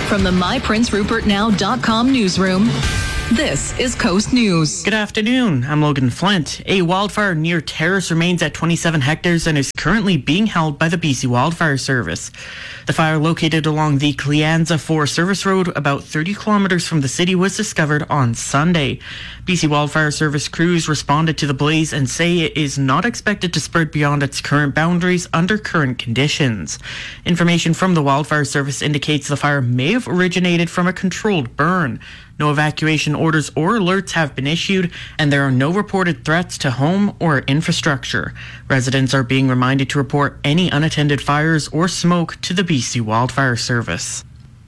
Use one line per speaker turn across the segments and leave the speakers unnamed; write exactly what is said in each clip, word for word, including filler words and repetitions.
From the my prince rupert now dot com newsroom, this is Coast News.
Good afternoon. I'm Logan Flint. A wildfire near Terrace remains at twenty-seven hectares and is currently being held by the B C Wildfire Service. The fire, located along the Cleanza Forest Service Road, about thirty kilometers from the city, was discovered on Sunday. B C Wildfire Service crews responded to the blaze and say it is not expected to spread beyond its current boundaries under current conditions. Information from the Wildfire Service indicates the fire may have originated from a controlled burn. No evacuation orders or alerts have been issued, and there are no reported threats to home or infrastructure. Residents are being reminded to report any unattended fires or smoke to the B C Wildfire Service.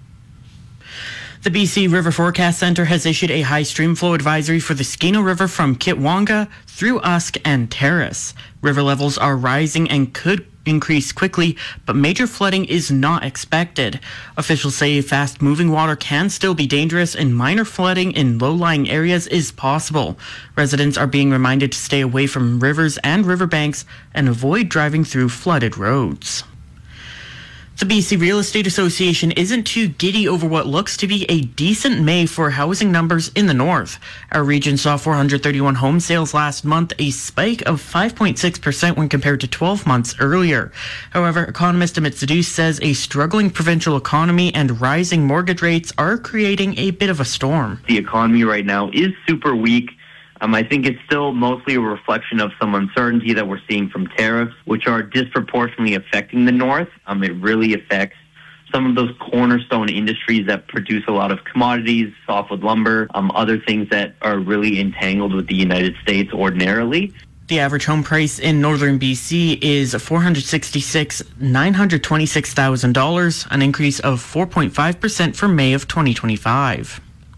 The B C River Forecast Centre has issued a high stream flow advisory for the Skino River from Kitwanga through Usk and Terrace. River levels are rising and could increase quickly, but major flooding is not expected. Officials say fast-moving water can still be dangerous and minor flooding in low-lying areas is possible. Residents are being reminded to stay away from rivers and riverbanks and avoid driving through flooded roads. The B C Real Estate Association isn't too giddy over what looks to be a decent May for housing numbers in the north. Our region saw four hundred thirty-one home sales last month, a spike of five point six percent when compared to twelve months earlier. However, economist Amit Sadhu says a struggling provincial economy and rising mortgage rates are creating a bit of a storm.
The economy right now is super weak. Um, I think it's still mostly a reflection of some uncertainty that we're seeing from tariffs, which are disproportionately affecting the north. Um, it really affects some of those cornerstone industries that produce a lot of commodities, softwood lumber, um, other things that are really entangled with the United States ordinarily.
The average home price in northern B C is four hundred sixty-six thousand nine hundred twenty-six dollars, an increase of four point five percent for May of twenty twenty-five.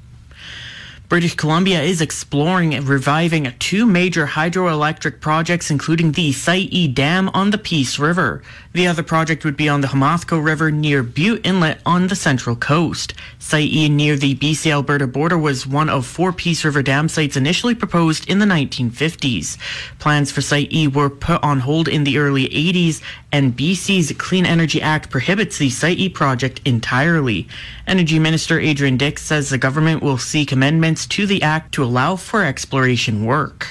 British Columbia is exploring reviving two major hydroelectric projects, including the Sai Dam on the Peace River. The other project would be on the Hamathko River near Butte Inlet on the Central Coast. Sai near the B C-Alberta border was one of four Peace River dam sites initially proposed in the nineteen fifties. Plans for Sai were put on hold in the early eighties, and B C's Clean Energy Act prohibits the Sai project entirely. Energy Minister Adrian Dix says the government will seek amendments to the act to allow for exploration work.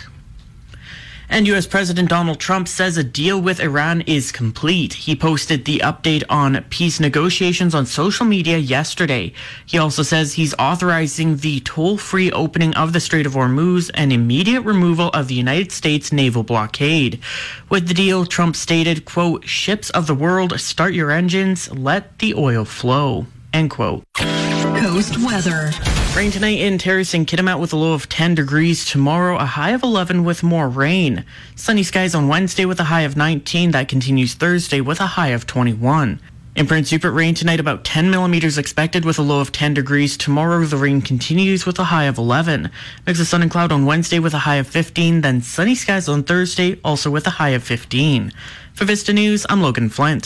And U S President Donald Trump says a deal with Iran is complete. He posted the update on peace negotiations on social media yesterday. He also says he's authorizing the toll-free opening of the Strait of Hormuz and immediate removal of the United States naval blockade. With the deal, Trump stated, quote, "Ships of the world, start your engines, let the oil flow," end quote.
Coast weather.
Rain tonight in Terrace and Kitimat with a low of ten degrees. Tomorrow, a high of eleven with more rain. Sunny skies on Wednesday with a high of nineteen. That continues Thursday with a high of twenty-one. In Prince Rupert, rain tonight about ten millimeters expected with a low of ten degrees. Tomorrow, the rain continues with a high of eleven. Mix of sun and cloud on Wednesday with a high of fifteen. Then sunny skies on Thursday, also with a high of fifteen. For Vista News, I'm Logan Flint.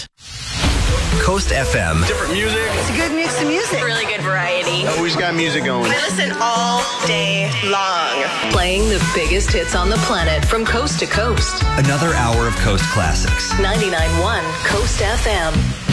Coast F M.
Different music.
It's a good mix of music.
Really good variety.
Always got music going.
I listen all day long.
Playing the biggest hits on the planet from coast to coast.
Another hour of Coast classics.
ninety-nine point one Coast F M.